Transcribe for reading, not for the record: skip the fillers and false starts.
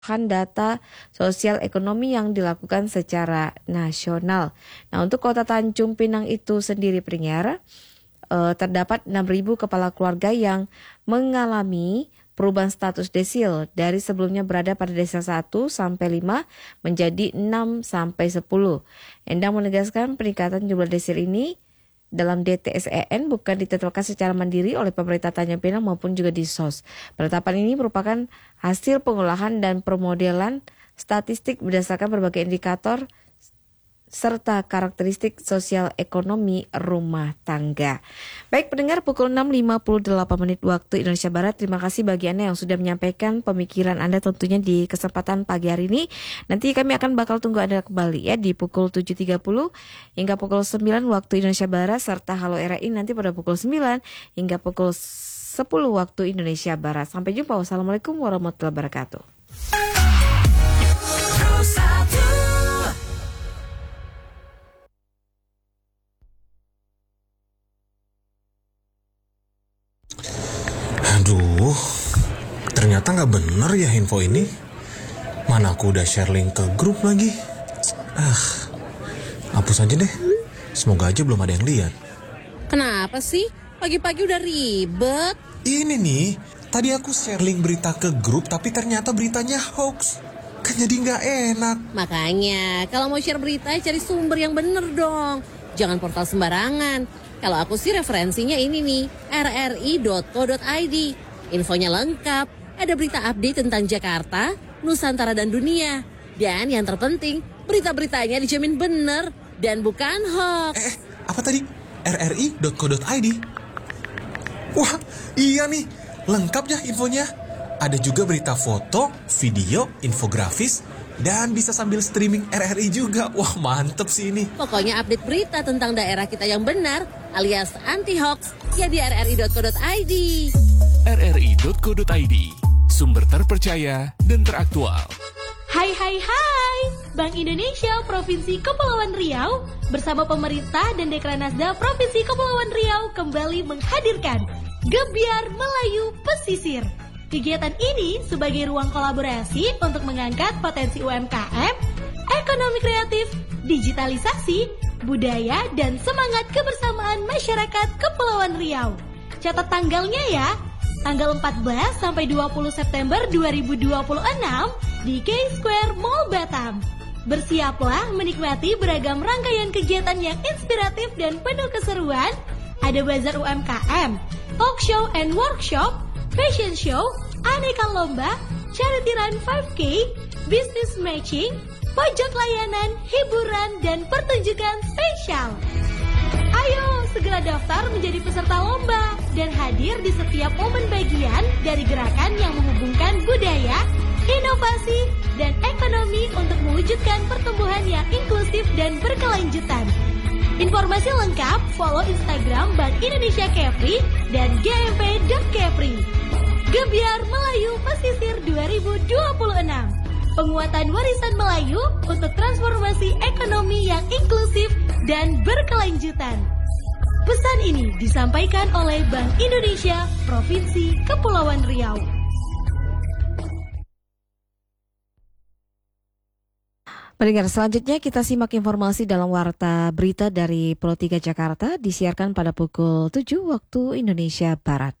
data sosial ekonomi yang dilakukan secara nasional. Nah, untuk kota Tanjung Pinang itu sendiri pendengar, terdapat 6.000 kepala keluarga yang mengalami perubahan status desil dari sebelumnya berada pada desil 1 sampai 5 menjadi 6 sampai 10. Endang menegaskan peningkatan jumlah desil ini dalam DTSEN bukan ditetapkan secara mandiri oleh pemerintah Tanjung Pinang maupun juga di SOS. Penetapan ini merupakan hasil pengolahan dan permodelan statistik berdasarkan berbagai indikator serta karakteristik sosial ekonomi rumah tangga. Baik pendengar, pukul 6.58 waktu Indonesia Barat. Terima kasih bagi Anda yang sudah menyampaikan pemikiran Anda tentunya di kesempatan pagi hari ini. Nanti kami akan bakal tunggu Anda kembali ya di pukul 7.30 hingga pukul 9 waktu Indonesia Barat, serta Halo RI nanti pada pukul 9 hingga pukul 10 waktu Indonesia Barat. Sampai jumpa. Wassalamualaikum warahmatullahi wabarakatuh. Aduh, ternyata nggak bener ya info ini. Mana aku udah share link ke grup lagi. Hapus aja deh. Semoga aja belum ada yang lihat. Kenapa sih? Pagi-pagi udah ribet. Ini nih, tadi aku share link berita ke grup tapi ternyata beritanya hoax. Kan jadi nggak enak. Makanya, kalau mau share berita cari sumber yang bener dong. Jangan portal sembarangan. Kalau aku sih referensinya ini nih, rri.co.id. Infonya lengkap, ada berita update tentang Jakarta, Nusantara dan dunia. Dan yang terpenting, berita-beritanya dijamin bener dan bukan hoax. Apa tadi? rri.co.id? Wah, iya nih, lengkap ya infonya. Ada juga berita foto, video, infografis, dan bisa sambil streaming RRI juga. Wah, mantep sih ini. Pokoknya update berita tentang daerah kita yang benar, alias anti-hoax, ya di rri.co.id. rri.co.id, sumber terpercaya dan teraktual. Hai, Bank Indonesia Provinsi Kepulauan Riau bersama pemerintah dan Dekranasda Provinsi Kepulauan Riau kembali menghadirkan Gebyar Melayu Pesisir. Kegiatan ini sebagai ruang kolaborasi untuk mengangkat potensi UMKM, ekonomi kreatif, digitalisasi, budaya, dan semangat kebersamaan masyarakat Kepulauan Riau. Catat tanggalnya ya, tanggal 14 sampai 20 September 2026 di K-Square Mall Batam. Bersiaplah menikmati beragam rangkaian kegiatan yang inspiratif dan penuh keseruan. Ada bazar UMKM, talk show and workshop, fashion show, aneka lomba, charity run 5K, business matching, pojok layanan, hiburan, dan pertunjukan spesial. Ayo segera daftar menjadi peserta lomba dan hadir di setiap momen bagian dari gerakan yang menghubungkan budaya, inovasi, dan ekonomi untuk mewujudkan pertumbuhan yang inklusif dan berkelanjutan. Informasi lengkap follow Instagram Bank Indonesia Kepri dan gmp.kepri. Gebyar Melayu Pesisir 2026. Penguatan warisan Melayu untuk transformasi ekonomi yang inklusif dan berkelanjutan. Pesan ini disampaikan oleh Bank Indonesia Provinsi Kepulauan Riau. Pendengar, selanjutnya kita simak informasi dalam Warta Berita dari Pro 3 Jakarta, disiarkan pada pukul 7 waktu Indonesia Barat.